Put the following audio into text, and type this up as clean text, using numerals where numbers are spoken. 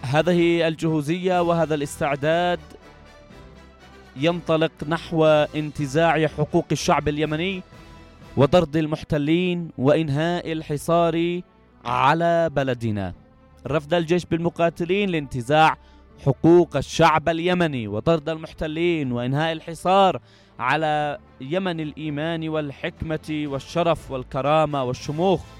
هذه الجهوزية وهذا الاستعداد ينطلق نحو انتزاع حقوق الشعب اليمني وطرد المحتلين وإنهاء الحصار على بلدنا. رفض الجيش بالمقاتلين لانتزاع حقوق الشعب اليمني وطرد المحتلين وإنهاء الحصار على يمن الإيمان والحكمة والشرف والكرامة والشموخ